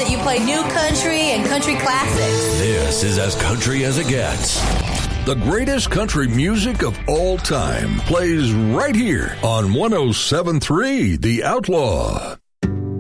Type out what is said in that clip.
that you play new country and country classics. This is as country as it gets. The greatest country music of all time plays right here on 107.3 The Outlaw.